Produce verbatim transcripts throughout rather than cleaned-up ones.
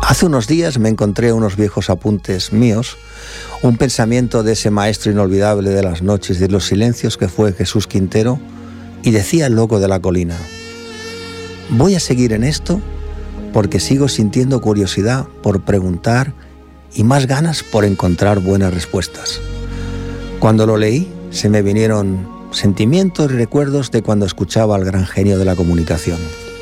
Hace unos días me encontré unos viejos apuntes míos, un pensamiento de ese maestro inolvidable de las noches y de los silencios que fue Jesús Quintero, y decía el loco de la colina: voy a seguir en esto porque sigo sintiendo curiosidad por preguntar y más ganas por encontrar buenas respuestas. Cuando lo leí, se me vinieron sentimientos y recuerdos de cuando escuchaba al gran genio de la comunicación.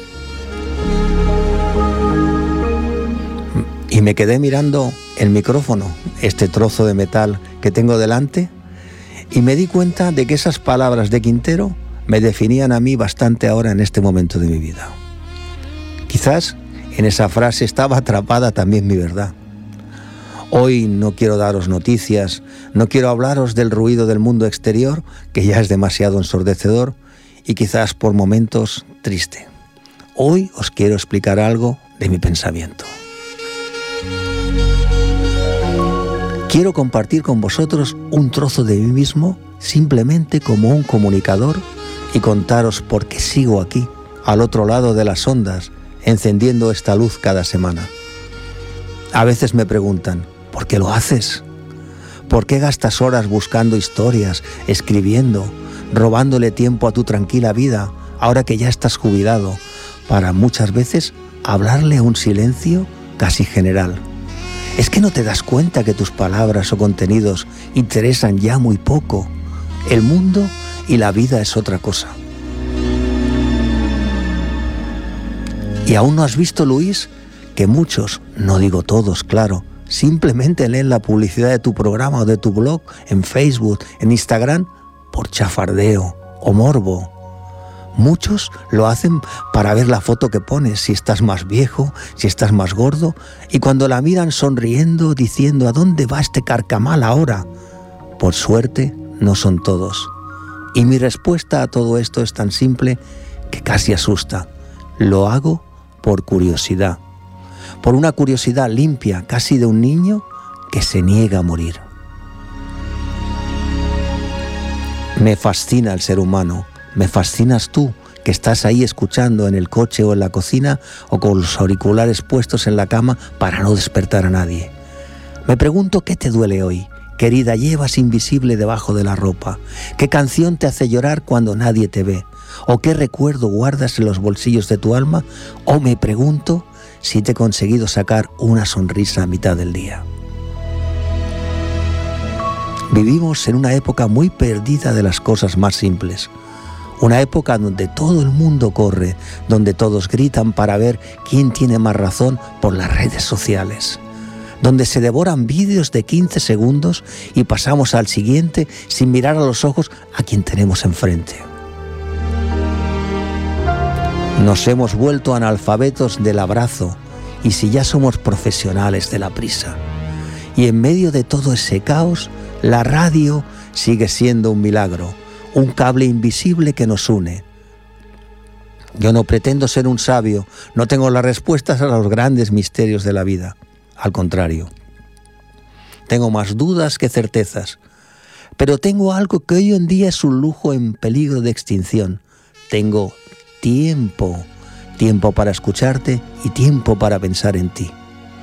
Y me quedé mirando el micrófono, este trozo de metal que tengo delante, y me di cuenta de que esas palabras de Quintero me definían a mí bastante ahora en este momento de mi vida. Quizás en esa frase estaba atrapada también mi verdad. Hoy no quiero daros noticias, no quiero hablaros del ruido del mundo exterior, que ya es demasiado ensordecedor y quizás por momentos triste. Hoy os quiero explicar algo de mi pensamiento. Quiero compartir con vosotros un trozo de mí mismo, simplemente como un comunicador, y contaros por qué sigo aquí, al otro lado de las ondas, encendiendo esta luz cada semana. A veces me preguntan: ¿por qué lo haces? ¿Por qué gastas horas buscando historias, escribiendo, robándole tiempo a tu tranquila vida, ahora que ya estás jubilado, para muchas veces hablarle a un silencio casi general? ¿Es que no te das cuenta que tus palabras o contenidos interesan ya muy poco? El mundo y la vida es otra cosa. ¿Y aún no has visto, Luis, que muchos, no digo todos, claro, simplemente leen la publicidad de tu programa o de tu blog en Facebook, en Instagram, por chafardeo o morbo? Muchos lo hacen para ver la foto que pones, si estás más viejo, si estás más gordo, y cuando la miran sonriendo, diciendo: ¿a dónde va este carcamal ahora? Por suerte, no son todos. Y mi respuesta a todo esto es tan simple que casi asusta. Lo hago por curiosidad. Por una curiosidad limpia, casi de un niño que se niega a morir. Me fascina el ser humano. Me fascinas tú, que estás ahí escuchando en el coche o en la cocina o con los auriculares puestos en la cama para no despertar a nadie. Me pregunto: ¿qué te duele hoy? ¿Qué herida llevas invisible debajo de la ropa? ¿Qué canción te hace llorar cuando nadie te ve? ¿O qué recuerdo guardas en los bolsillos de tu alma? O me pregunto si te he conseguido sacar una sonrisa a mitad del día. Vivimos en una época muy perdida de las cosas más simples. Una época donde todo el mundo corre, donde todos gritan para ver quién tiene más razón por las redes sociales, donde se devoran vídeos de quince segundos y pasamos al siguiente sin mirar a los ojos a quien tenemos enfrente. Nos hemos vuelto analfabetos del abrazo, y si ya somos profesionales de la prisa. Y en medio de todo ese caos, la radio sigue siendo un milagro, un cable invisible que nos une. Yo no pretendo ser un sabio, no tengo las respuestas a los grandes misterios de la vida. Al contrario, tengo más dudas que certezas. Pero tengo algo que hoy en día es un lujo en peligro de extinción. Tengo tiempo, tiempo para escucharte y tiempo para pensar en ti.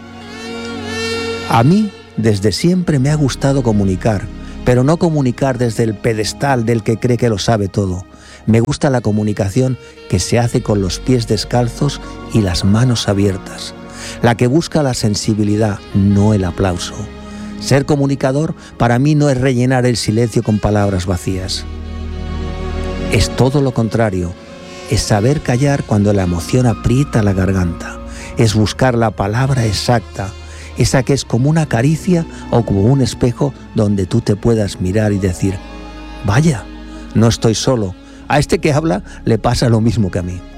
A mí, desde siempre me ha gustado comunicar, pero no comunicar desde el pedestal del que cree que lo sabe todo. Me gusta la comunicación que se hace con los pies descalzos y las manos abiertas, la que busca la sensibilidad, no el aplauso. Ser comunicador para mí no es rellenar el silencio con palabras vacías. Es todo lo contrario, es saber callar cuando la emoción aprieta la garganta, es buscar la palabra exacta, esa que es como una caricia o como un espejo donde tú te puedas mirar y decir: vaya, no estoy solo, a este que habla le pasa lo mismo que a mí.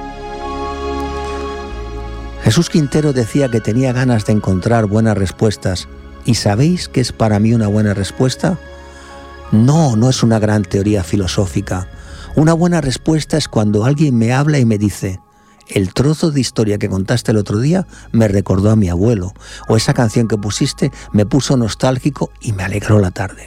Jesús Quintero decía que tenía ganas de encontrar buenas respuestas. ¿Y sabéis qué es para mí una buena respuesta? No, no es una gran teoría filosófica. Una buena respuesta es cuando alguien me habla y me dice: el trozo de historia que contaste el otro día me recordó a mi abuelo, o esa canción que pusiste me puso nostálgico y me alegró la tarde.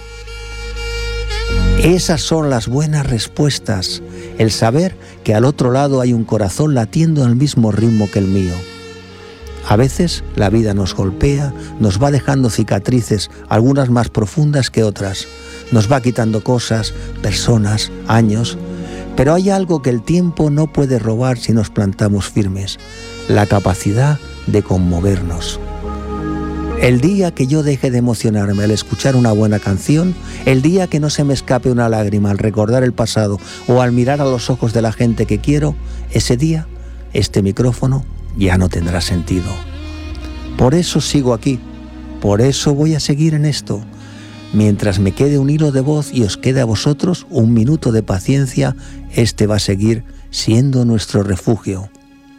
Esas son las buenas respuestas, el saber que al otro lado hay un corazón latiendo al mismo ritmo que el mío. A veces la vida nos golpea, nos va dejando cicatrices, algunas más profundas que otras. Nos va quitando cosas, personas, años. Pero hay algo que el tiempo no puede robar si nos plantamos firmes: la capacidad de conmovernos. El día que yo deje de emocionarme al escuchar una buena canción, el día que no se me escape una lágrima al recordar el pasado o al mirar a los ojos de la gente que quiero, ese día, este micrófono ya no tendrá sentido. Por eso sigo aquí, por eso voy a seguir en esto. Mientras me quede un hilo de voz y os quede a vosotros un minuto de paciencia, este va a seguir siendo nuestro refugio.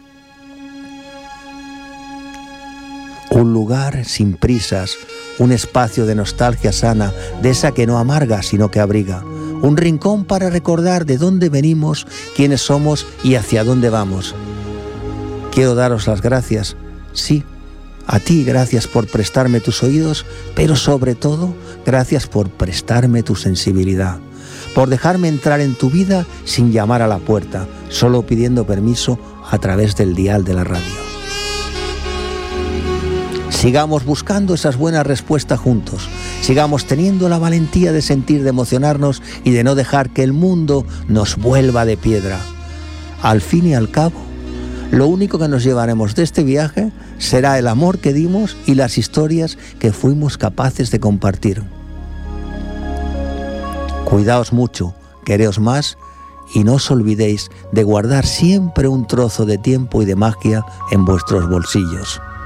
Un lugar sin prisas, un espacio de nostalgia sana, de esa que no amarga sino que abriga. Un rincón para recordar de dónde venimos, quiénes somos y hacia dónde vamos. Quiero daros las gracias, sí, a ti gracias por prestarme tus oídos, pero sobre todo gracias por prestarme tu sensibilidad, por dejarme entrar en tu vida sin llamar a la puerta, solo pidiendo permiso a través del dial de la radio. Sigamos buscando esas buenas respuestas juntos. Sigamos teniendo la valentía de sentir, de emocionarnos y de no dejar que el mundo nos vuelva de piedra. Al fin y al cabo, lo único que nos llevaremos de este viaje será el amor que dimos y las historias que fuimos capaces de compartir. Cuidaos mucho, quereos más y no os olvidéis de guardar siempre un trozo de tiempo y de magia en vuestros bolsillos.